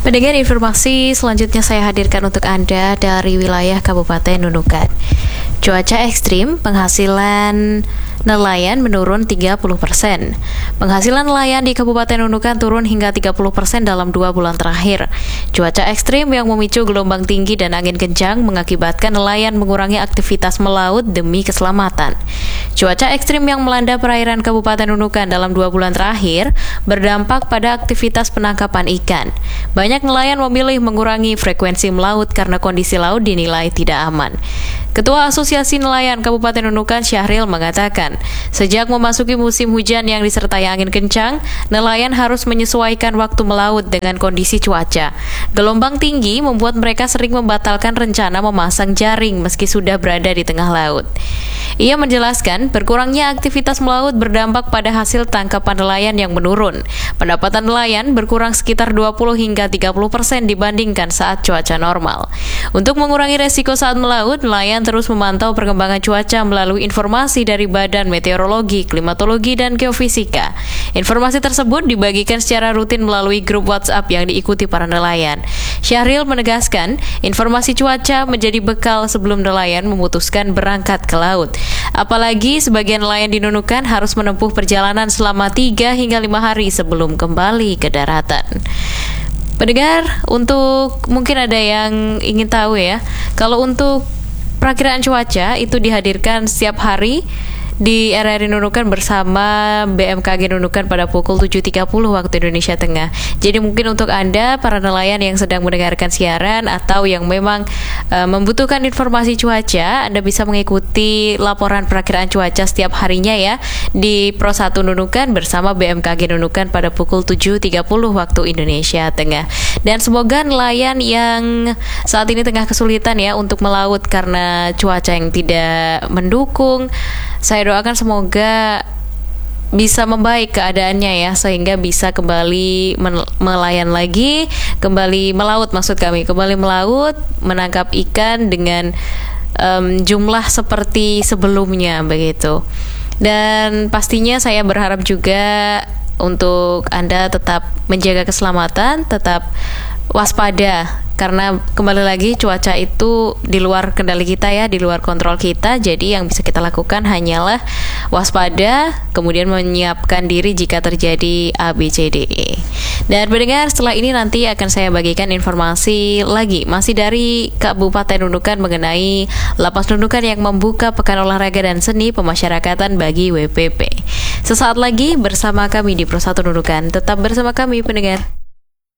Pendengar, informasi selanjutnya saya hadirkan untuk Anda dari wilayah Kabupaten Nunukan. Cuaca ekstrim, penghasilan nelayan menurun 30%. Penghasilan nelayan di Kabupaten Nunukan turun hingga 30% dalam 2 bulan terakhir. Cuaca ekstrim yang memicu gelombang tinggi dan angin kencang mengakibatkan nelayan mengurangi aktivitas melaut demi keselamatan. Cuaca ekstrim yang melanda perairan Kabupaten Nunukan dalam 2 bulan terakhir berdampak pada aktivitas penangkapan ikan. Banyak nelayan memilih mengurangi frekuensi melaut karena kondisi laut dinilai tidak aman. Ketua Asosiasi Nelayan Kabupaten Nunukan, Syahril, mengatakan, sejak memasuki musim hujan yang disertai angin kencang, nelayan harus menyesuaikan waktu melaut dengan kondisi cuaca. Gelombang tinggi membuat mereka sering membatalkan rencana memasang jaring meski sudah berada di tengah laut. Ia menjelaskan, berkurangnya aktivitas melaut berdampak pada hasil tangkapan nelayan yang menurun. Pendapatan nelayan berkurang sekitar 20 hingga 30% dibandingkan saat cuaca normal. Untuk mengurangi resiko saat melaut, nelayan terus memantau perkembangan cuaca melalui informasi dari Badan Meteorologi, Klimatologi, dan Geofisika. Informasi tersebut dibagikan secara rutin melalui grup WhatsApp yang diikuti para nelayan. Syahril menegaskan, informasi cuaca menjadi bekal sebelum nelayan memutuskan berangkat ke laut. Apalagi sebagian nelayan di Nunukan harus menempuh perjalanan selama 3 hingga 5 hari sebelum kembali ke daratan. Pendengar, untuk mungkin ada yang ingin tahu ya, kalau untuk perakiraan cuaca itu dihadirkan setiap hari di RRI Nunukan bersama BMKG Nunukan pada pukul 7.30 waktu Indonesia Tengah. Jadi mungkin untuk Anda, para nelayan yang sedang mendengarkan siaran atau yang memang membutuhkan informasi cuaca, Anda bisa mengikuti laporan perakiraan cuaca setiap harinya ya di Pro 1 Nunukan bersama BMKG Nunukan pada pukul 7.30 waktu Indonesia Tengah. Dan semoga nelayan yang saat ini tengah kesulitan ya untuk melaut karena cuaca yang tidak mendukung, saya doakan semoga bisa membaik keadaannya ya, sehingga bisa kembali melayan lagi, kembali melaut maksud kami, kembali melaut, menangkap ikan dengan jumlah seperti sebelumnya begitu. Dan pastinya saya berharap juga untuk Anda tetap menjaga keselamatan, tetap waspada, karena kembali lagi cuaca itu di luar kendali kita ya, di luar kontrol kita. Jadi yang bisa kita lakukan hanyalah waspada, kemudian menyiapkan diri jika terjadi ABCDE. Dan pendengar, setelah ini nanti akan saya bagikan informasi lagi masih dari Kabupaten Nunukan mengenai Lapas Nunukan yang membuka Pekan Olahraga dan Seni Pemasyarakatan bagi WPP. Sesaat lagi bersama kami di Pro 1 Nunukan. Tetap bersama kami pendengar.